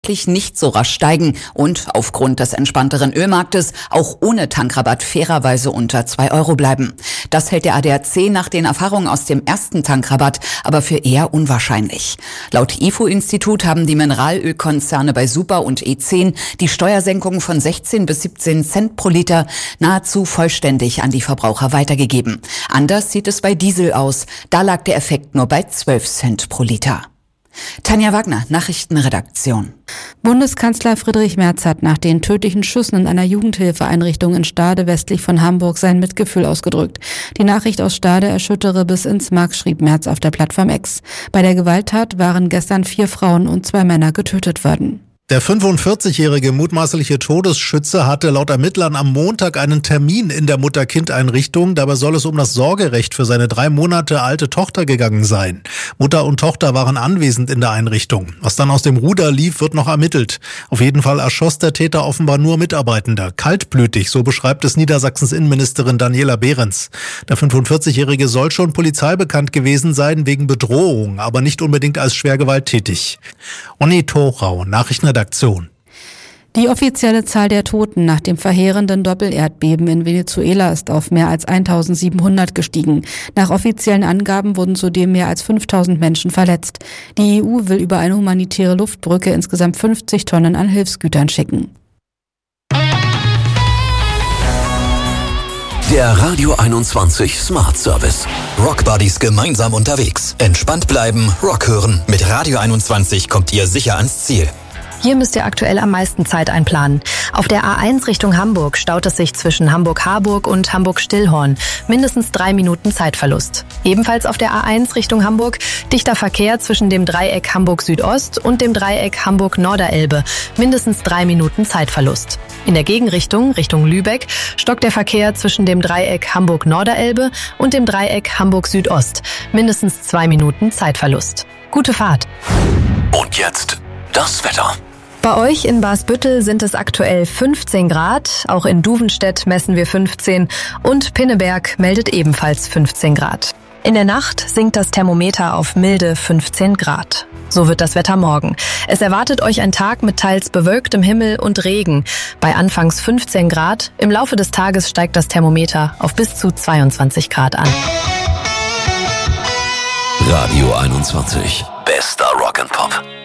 nicht so rasch steigen und aufgrund des entspannteren Ölmarktes auch ohne Tankrabatt fairerweise unter 2 Euro bleiben. Das hält der ADAC nach den Erfahrungen aus dem ersten Tankrabatt aber für eher unwahrscheinlich. Laut IFO-Institut haben die Mineralölkonzerne bei Super und E10 die Steuersenkung von 16 bis 17 Cent pro Liter nahezu vollständig an die Verbraucher weitergegeben. Anders sieht es bei Diesel aus. Da lag der Effekt nur bei 12 Cent pro Liter. Tanja Wagner, Nachrichtenredaktion. Bundeskanzler Friedrich Merz hat nach den tödlichen Schüssen in einer Jugendhilfeeinrichtung in Stade westlich von Hamburg sein Mitgefühl ausgedrückt. Die Nachricht aus Stade erschüttere bis ins Mark, schrieb Merz auf der Plattform X. Bei der Gewalttat waren gestern 4 Frauen und 2 Männer getötet worden. Der 45-jährige mutmaßliche Todesschütze hatte laut Ermittlern am Montag einen Termin in der Mutter-Kind-Einrichtung. Dabei soll es um das Sorgerecht für seine 3 Monate alte Tochter gegangen sein. Mutter und Tochter waren anwesend in der Einrichtung. Was dann aus dem Ruder lief, wird noch ermittelt. Auf jeden Fall erschoss der Täter offenbar nur Mitarbeitende. Kaltblütig, so beschreibt es Niedersachsens Innenministerin Daniela Behrens. Der 45-jährige soll schon polizeibekannt gewesen sein wegen Bedrohung, aber nicht unbedingt als schwer gewalttätig. Onni Thorau, Nachrichtenredaktion. Die offizielle Zahl der Toten nach dem verheerenden Doppelerdbeben in Venezuela ist auf mehr als 1700 gestiegen. Nach offiziellen Angaben wurden zudem mehr als 5000 Menschen verletzt. Die EU will über eine humanitäre Luftbrücke insgesamt 50 Tonnen an Hilfsgütern schicken. Der Radio 21 Smart Service. Rock Buddies gemeinsam unterwegs. Entspannt bleiben, Rock hören. Mit Radio 21 kommt ihr sicher ans Ziel. Hier müsst ihr aktuell am meisten Zeit einplanen. Auf der A1 Richtung Hamburg staut es sich zwischen Hamburg-Harburg und Hamburg-Stillhorn. Mindestens 3 Minuten Zeitverlust. Ebenfalls auf der A1 Richtung Hamburg dichter Verkehr zwischen dem Dreieck Hamburg-Südost und dem Dreieck Hamburg-Norderelbe. Mindestens 3 Minuten Zeitverlust. In der Gegenrichtung, Richtung Lübeck, stockt der Verkehr zwischen dem Dreieck Hamburg-Norderelbe und dem Dreieck Hamburg-Südost. Mindestens 2 Minuten Zeitverlust. Gute Fahrt. Und jetzt das Wetter. Bei euch in Barsbüttel sind es aktuell 15 Grad, auch in Duvenstedt messen wir 15 und Pinneberg meldet ebenfalls 15 Grad. In der Nacht sinkt das Thermometer auf milde 15 Grad. So wird das Wetter morgen. Es erwartet euch ein Tag mit teils bewölktem Himmel und Regen. Bei anfangs 15 Grad, im Laufe des Tages steigt das Thermometer auf bis zu 22 Grad an. Radio 21. Bester Rock and Pop.